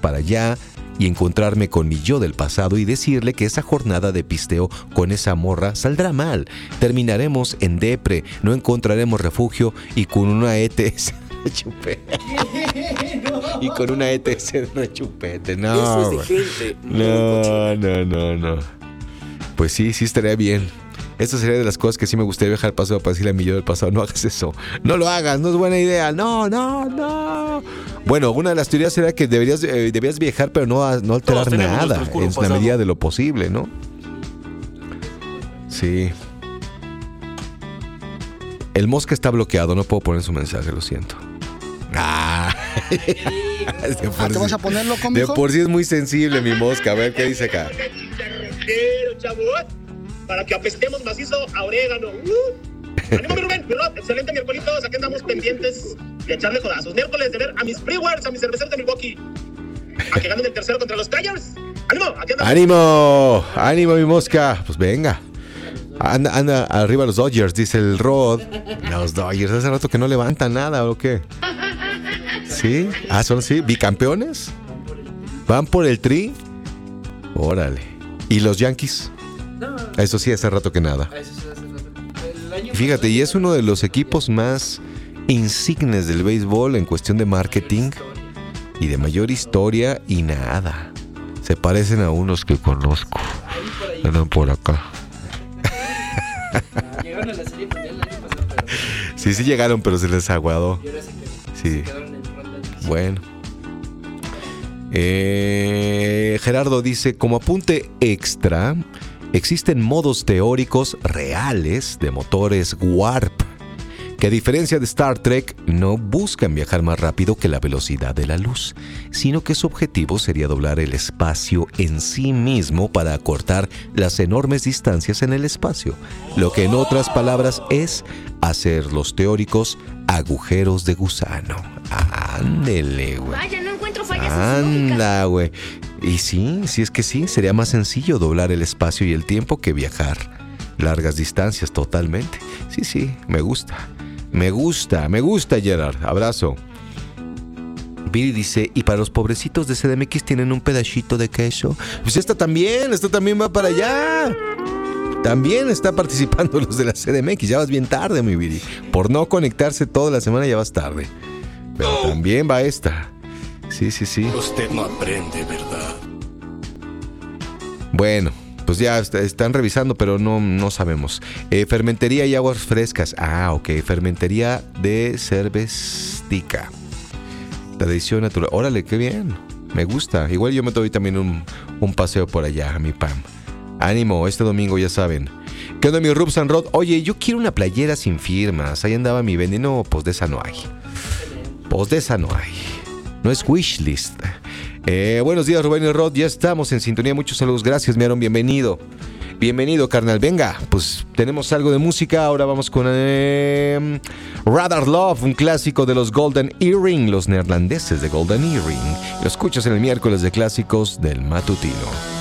para allá y encontrarme con mi yo del pasado y decirle que esa jornada de pisteo con esa morra saldrá mal. Terminaremos en depre, no encontraremos refugio y con una ETS de chupete. Y con una ETS de chupete. No, eso es de gente. no. Pues sí estaría bien. Esta sería de las cosas que sí me gustaría viajar al pasado para decirle a mi yo del pasado, no hagas eso, no lo hagas, no es buena idea, no. Bueno, una de las teorías era que debías viajar pero no alterar nada, en la medida de lo posible, ¿no? Sí. El Mosca está bloqueado, no puedo poner su mensaje, lo siento. ¿Te vas a ponerlo, de por sí es muy sensible mi Mosca, a ver qué dice acá. Para que apestemos macizo a orégano. ¡Ánimo, mi Rubén! Mi Rob, excelente miércolitos. Aquí andamos pendientes de echarle jodazos. Miércoles de ver a mis Brewers, a mis cerveceros de Milwaukee. A que ganen el tercero contra los Tigers. ¡Ánimo! Aquí andamos. ¡Ánimo, mi Mosca! Pues venga. Anda arriba los Dodgers, dice el Rod. Los Dodgers, hace rato que no levantan nada, ¿o qué? ¿Sí? ¿Son sí? ¿Bicampeones? ¿Van por el tri? Órale. ¿Y los Yankees? Eso sí, hace rato que nada. Fíjate, y es uno de los equipos más insignes del béisbol en cuestión de marketing y de mayor historia y nada. Se parecen a unos que conozco. Andan por acá. Llegaron a la Serie Mundial el año pasado, pero... Sí llegaron, pero se les aguadó. Sí. Bueno. Gerardo dice, como apunte extra, existen modos teóricos reales de motores Warp que a diferencia de Star Trek no buscan viajar más rápido que la velocidad de la luz, sino que su objetivo sería doblar el espacio en sí mismo para acortar las enormes distancias en el espacio, lo que en otras palabras es hacer los teóricos agujeros de gusano. Ándele, güey. Vaya, no encuentro fallas. Anda, güey. Y sí, es que sí, sería más sencillo doblar el espacio y el tiempo que viajar largas distancias totalmente. Sí, me gusta, Gerard. Abrazo. Billy dice, ¿y para los pobrecitos de CDMX tienen un pedacito de queso? Pues esta también va para allá. También está participando los de la CDMX. Ya vas bien tarde, mi Billy. Por no conectarse toda la semana ya vas tarde. Pero también va esta. Sí. Usted no aprende, ¿verdad? Bueno, pues ya están revisando, pero no sabemos. Fermentería y aguas frescas. Ok. Fermentería de cerveztica. Tradición natural. Órale, qué bien. Me gusta. Igual yo me doy también un paseo por allá, a mi Pam. Ánimo, este domingo ya saben. ¿Qué onda, mi Rubs and Rod? Oye, yo quiero una playera sin firmas. Ahí andaba mi Benny. No, pues de esa no hay. No es wishlist. Buenos días, Rubén y Rod. Ya estamos en sintonía. Muchos saludos. Gracias, mi Aaron. Bienvenido, carnal. Venga, pues tenemos algo de música. Ahora vamos con Rather Love, un clásico de los Golden Earring, los neerlandeses de Golden Earring. Lo escuchas en el miércoles de clásicos del matutino.